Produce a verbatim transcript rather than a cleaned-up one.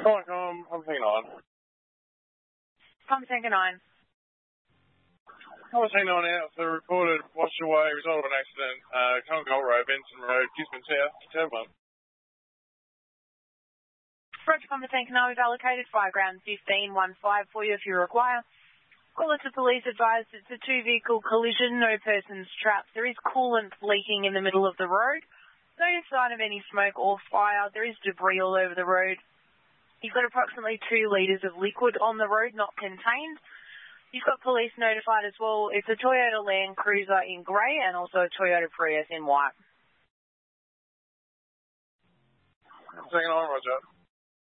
Hi, um, I'm hanging on. Pump Tanker nine. I was hanging on out for the reported washed away result of an accident, uh, Congolt Road, Benson Road, Gisborne South, Tavlin. Roger, Pump Tanker nine, we've allocated five ground fifteen one five for you if you require. Caller to police advised it's a two-vehicle collision, no persons trapped. There is coolant leaking in the middle of the road. No sign of any smoke or fire. There is debris all over the road. You've got approximately two litres of liquid on the road, not contained. You've got police notified as well. It's a Toyota Land Cruiser in grey and also a Toyota Prius in white. Hanging on, Roger.